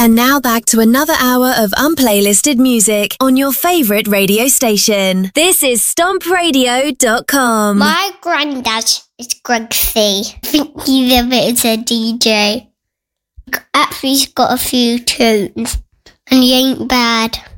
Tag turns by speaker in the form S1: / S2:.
S1: And now back to another hour of unplaylisted music on your favourite radio station. This is StompRadio.com.
S2: My granddad is Greg C. I think he's a bit of a DJ. Actually, he's got a few tunes, and he ain't bad.